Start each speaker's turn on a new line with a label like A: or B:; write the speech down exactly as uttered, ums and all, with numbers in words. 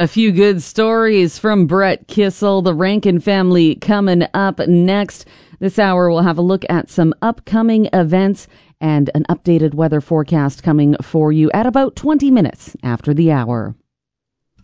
A: A few good stories from Brett Kissel, the Rankin family, coming up next. This hour, we'll have a look at some upcoming events and an updated weather forecast coming for you at about twenty minutes after the hour.